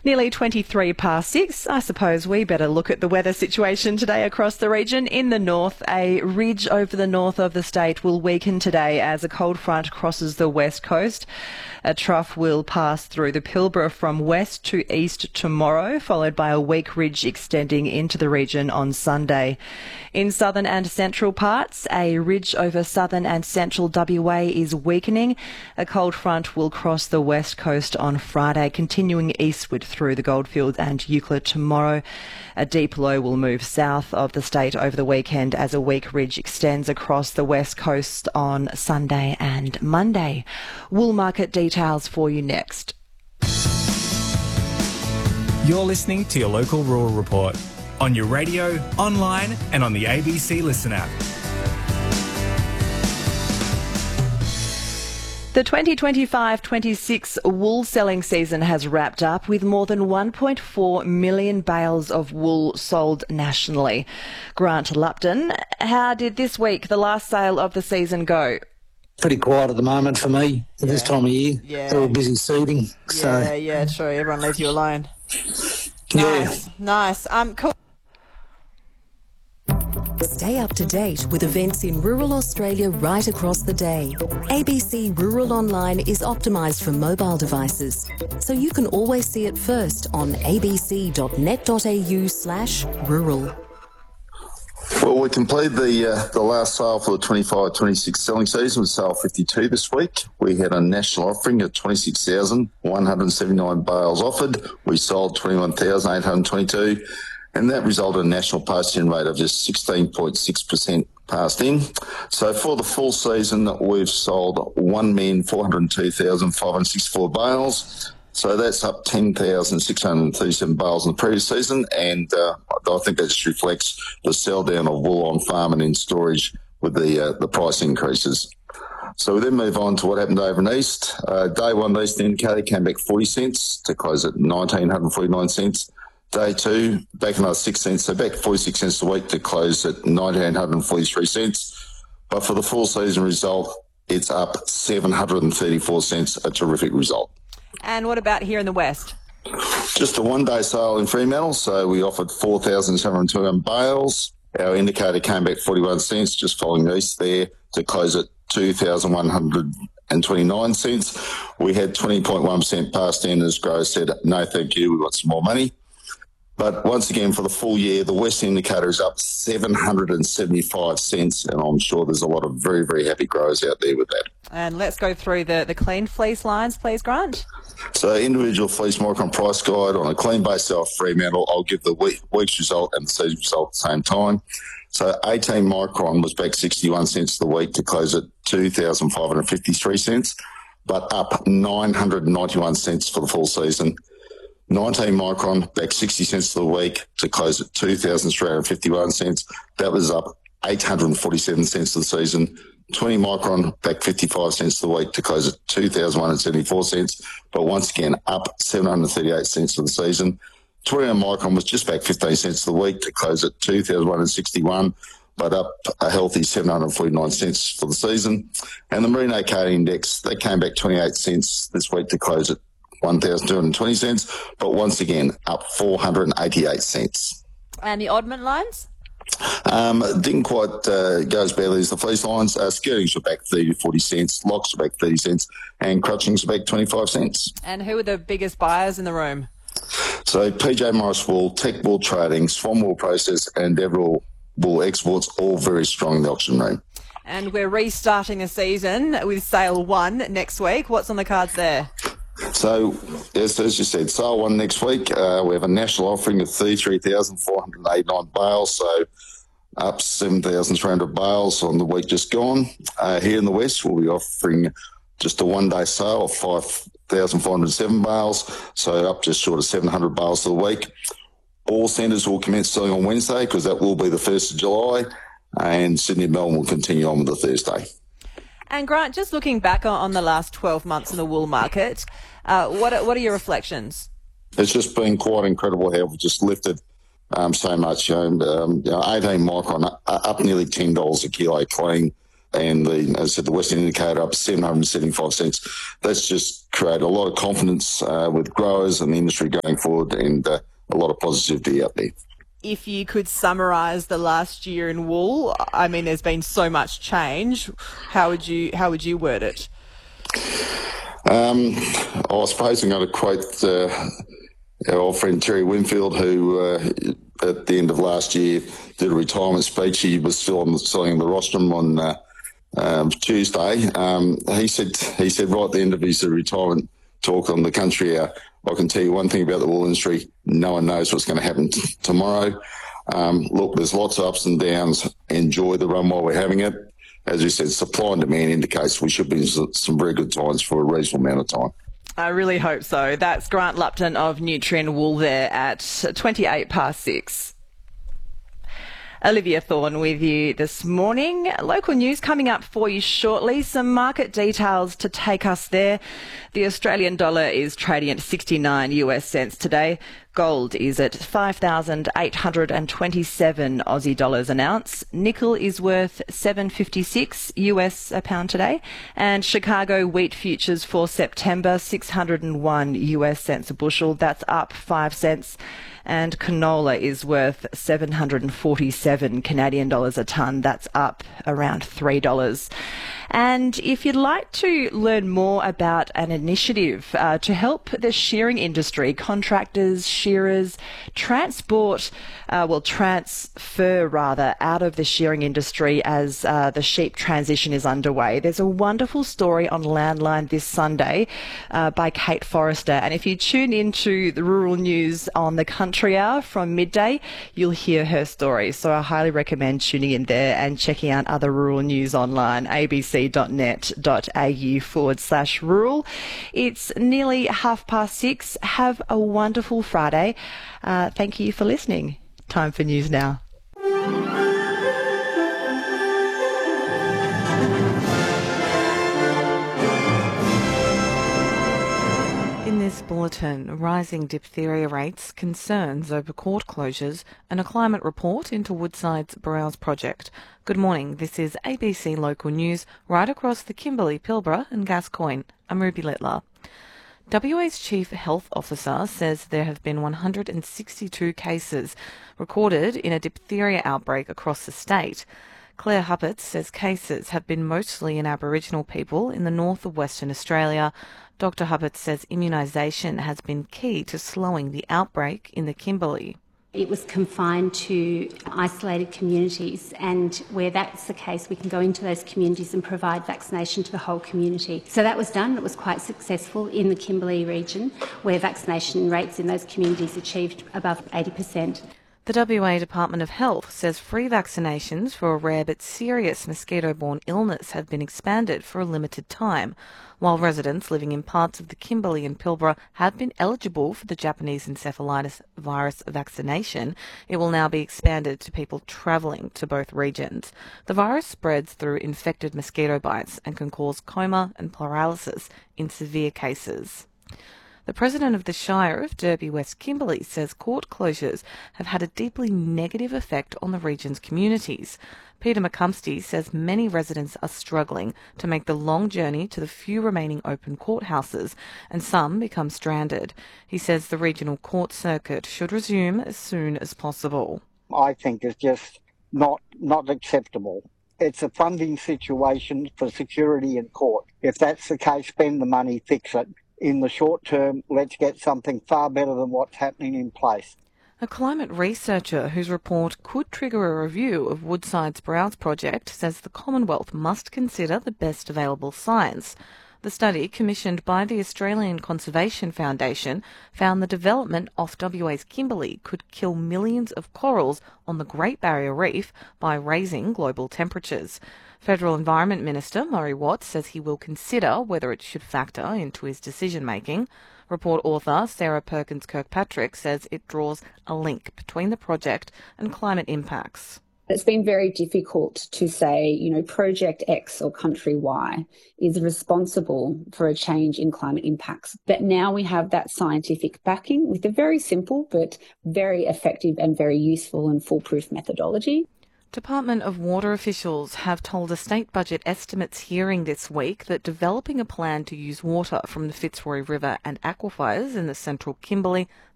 Nearly 23 past 6. I suppose we better look at the weather situation today across the region. In the north, a ridge over the north of the state will weaken today as a cold front crosses the west coast. A trough will pass through the Pilbara from west to east tomorrow, followed by a weak ridge extending into the region on Sunday. In southern and central parts, a ridge over southern and central WA is weakening. A cold front will cross the west coast on Friday, continuing eastward through the Goldfields and Euclid tomorrow. A deep low will move south of the state over the weekend as a weak ridge extends across the west coast on Sunday and Monday. Wool market details for you next. You're listening to your local rural report on your radio, online and on the ABC Listen app. The 2025-26 wool selling season has wrapped up with more than 1.4 million bales of wool sold nationally. Grant Lupton, how did this week, the last sale of the season, go? Pretty quiet at the moment for me at this time of year. Yeah. They're all busy seeding. Yeah, true. Everyone leaves you alone. Yeah. Nice. Cool. Stay up to date with events in rural Australia right across the day. ABC Rural Online is optimised for mobile devices, so you can always see it first on abc.net.au/rural. Well, we completed the last sale for the 25-26 selling season with sale 52 this week. We had a national offering of 26,179 bales offered. We sold 21,822. And that resulted in a national pass-in rate of just 16.6% passed in. So for the full season, we've sold 1,402,564 bales. So that's up 10,637 bales in the previous season. And I think that just reflects the sell down of wool on farm and in storage with the price increases. So we then move on to what happened over in East. Day one, the East indicator came back 40 cents to close at 1,949 cents. Day two, back another 6 cents, so back 46 cents a week to close at 1,943 cents. But for the full season result, it's up 734 cents, a terrific result. And what about here in the West? Just a one-day sale in Fremantle, so we offered 4,721 bales. Our indicator came back 41 cents, just following East there, to close at 2,129 cents. We had 20.1% passed in, as Grove said, no thank you, we want some more money. But once again, for the full year, the West indicator is up 775 cents, and I'm sure there's a lot of very, very happy growers out there with that. And let's go through the clean fleece lines, please, Grant. So individual fleece micron price guide on a clean base sale of Fremantle, I'll give the week's result and the season result at the same time. So 18 micron was back 61 cents the week to close at 2,553 cents, but up 991 cents for the full season. 19 micron back 60 cents to the week to close at 2,351 cents. That was up 847 cents to the season. 20 micron back 55 cents to the week to close at 2,174 cents, but once again up 738 cents for the season. 21 micron was just back 15 cents to the week to close at 2,161, but up a healthy 749 cents for the season. And the Merino Card Index, they came back 28 cents this week to close at 1,220 cents, but once again up 488 cents. And the oddment lines? Didn't quite go as badly as the fleece lines. Skirtings were back 30 to 40 cents, locks were back 30 cents, and crutchings were back 25 cents. And who are the biggest buyers in the room? So PJ Morris Wool, Tech Wool Trading, Swan Wool Process, and Deverell Wool Exports, all very strong in the auction room. And we're restarting a season with Sale 1 next week. What's on the cards there? So, as you said, sale one next week. We have a national offering of 33,489 bales, so up 7,300 bales on the week just gone. Here in the West, we'll be offering just a one-day sale of 5,407 bales, so up just short of 700 bales for the week. All centres will commence selling on Wednesday because that will be the 1st of July, and Sydney and Melbourne will continue on with the Thursday. And Grant, just looking back on the last 12 months in the wool market, what are your reflections? It's just been quite incredible how we've just lifted so much. 18 micron up nearly $10 a kilo clean. and as I said, the Western Indicator up 775 cents. That's just created a lot of confidence with growers and the industry going forward, and a lot of positivity out there. If you could summarise the last year in wool, I mean, there's been so much change. How would you word it? I suppose I'm going to quote our old friend Terry Winfield, who at the end of last year did a retirement speech. He was still selling the rostrum on Tuesday. He said right at the end of his retirement talk on the country, I can tell you one thing about the wool industry: no one knows what's going to happen tomorrow. Look, there's lots of ups and downs. Enjoy the run while we're having it. As we said, supply and demand indicates we should be in some very good times for a reasonable amount of time. I really hope so. That's Grant Lupton of Nutrien Wool there at 6:28. Olivia Thorne with you this morning. Local news coming up for you shortly. Some market details to take us there. The Australian dollar is trading at 69 US cents today. Gold is at 5,827 Aussie dollars an ounce. Nickel is worth 756 US a pound today. And Chicago wheat futures for September, 601 US cents a bushel. That's up 5 cents. And canola is worth 747 Canadian dollars a tonne. That's up around $3. And if you'd like to learn more about an initiative to help the shearing industry, contractors, shearers, transfer out of the shearing industry as the sheep transition is underway, there's a wonderful story on Landline this Sunday by Kate Forrester. And if you tune into the rural news on the Country Hour from midday, you'll hear her story. So I highly recommend tuning in there and checking out other rural news online, abc.net.au/rural. It's nearly 6:30. Have a wonderful Friday. Thank you for listening. Time for news now. In this bulletin, rising diphtheria rates, concerns over court closures, and a climate report into Woodside's Browse project. Good morning, this is ABC Local News, right across the Kimberley, Pilbara and Gascoyne. I'm Ruby Littler. WA's Chief Health Officer says there have been 162 cases recorded in a diphtheria outbreak across the state. Claire Huppert says cases have been mostly in Aboriginal people in the north of Western Australia. Dr Huppert says immunisation has been key to slowing the outbreak in the Kimberley. It was confined to isolated communities, and where that's the case, we can go into those communities and provide vaccination to the whole community. So that was done. It was quite successful in the Kimberley region, where vaccination rates in those communities achieved above 80%. The WA Department of Health says free vaccinations for a rare but serious mosquito-borne illness have been expanded for a limited time. While residents living in parts of the Kimberley and Pilbara have been eligible for the Japanese encephalitis virus vaccination, it will now be expanded to people travelling to both regions. The virus spreads through infected mosquito bites and can cause coma and paralysis in severe cases. The President of the Shire of Derby West Kimberley says court closures have had a deeply negative effect on the region's communities. Peter McCumsty says many residents are struggling to make the long journey to the few remaining open courthouses, and some become stranded. He says the regional court circuit should resume as soon as possible. I think it's just not acceptable. It's a funding situation for security in court. If that's the case, spend the money, fix it. In the short term, let's get something far better than what's happening in place. A climate researcher whose report could trigger a review of Woodside's Browse project says the Commonwealth must consider the best available science. The study, commissioned by the Australian Conservation Foundation, found the development off WA's Kimberley could kill millions of corals on the Great Barrier Reef by raising global temperatures. Federal Environment Minister Murray Watt says he will consider whether it should factor into his decision-making. Report author Sarah Perkins Kirkpatrick says it draws a link between the project and climate impacts. It's been very difficult to say, Project X or Country Y is responsible for a change in climate impacts. But now we have that scientific backing with a very simple but very effective and very useful and foolproof methodology. Department of Water officials have told a state budget estimates hearing this week that developing a plan to use water from the Fitzroy River and aquifers in the central Kimberley